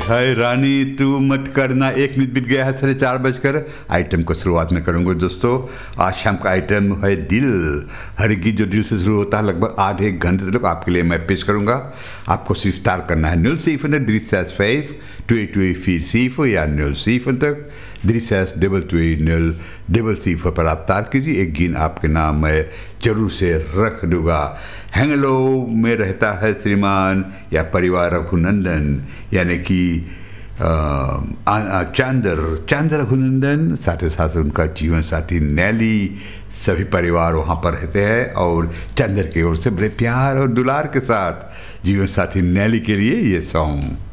हाय रानी तू मत करना, 1 मिनट बीत गया है 4:30 आइटम को शुरुआत में करूँगा दोस्तों। आज शाम का आइटम है दिल। हर गीत जो दिल से शुरू होता है लगभग आधे एक घंटे तक आपके लिए मैं पेश करूँगा। आपको सिफ्तार करना है 07-365-222-4 या 07-222-000 पर आप तार कीजिए। एक गीत आपके नाम मैं जरूर से रख दूँगा। हैंगलो में रहता है श्रीमान या परिवार रघुनंदन, यानी कि चांदर रघुनंदन, साथ ही साथ उनका जीवन साथी नैली, सभी परिवार वहाँ पर रहते हैं। और चंदर की ओर से बड़े प्यार और दुलार के साथ जीवन साथी नैली के लिए ये सॉन्ग।